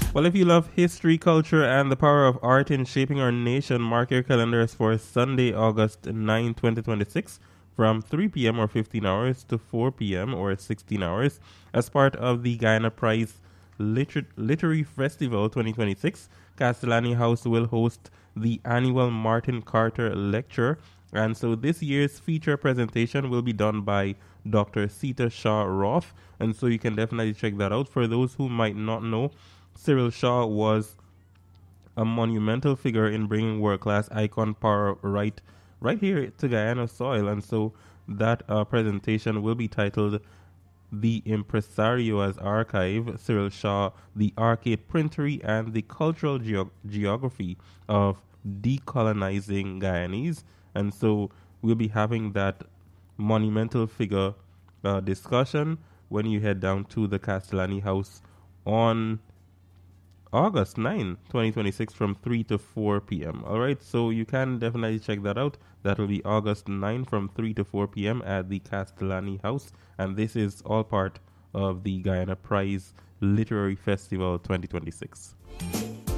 Well, if you love history, culture, and the power of art in shaping our nation, mark your calendars for Sunday, August 9, 2026, from 3 p.m. or 15 hours to 4 p.m. or 16 hours as part of the Guyana Prize Literary Festival 2026. Castellani House will host the annual Martin Carter Lecture. And so this year's feature presentation will be done by Dr. Sita Shaw Roth. And so you can definitely check that out. For those who might not know, Cyril Shaw was a monumental figure in bringing world-class icon power right here to Guyana soil. And so that presentation will be titled "The Impresario as Archive: Cyril Shaw, the Arcade Printery, and the Cultural Geography of Decolonizing Guyanese." And so we'll be having that monumental figure discussion when you head down to the Castellani House on August 9, 2026 from 3 to 4 p.m. All right, so you can definitely check that out. That will be August 9 from 3 to 4 p.m. at the Castellani House. And this is all part of the Guyana Prize Literary Festival 2026.